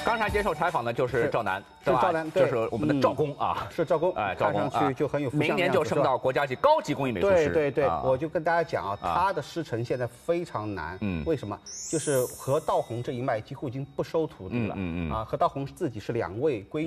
刚才接受采访的就是赵楠，对吧？ 赵楠， 就是我们的赵工啊， 是赵工， 哎，赵工看上去就很有福相的样子。 明年就升到国家级高级工艺美术师。 对，我就跟大家讲啊，他的师承现在非常难。为什么？就是何道红这一脉几乎已经不收徒弟了。何道红自己是2位闺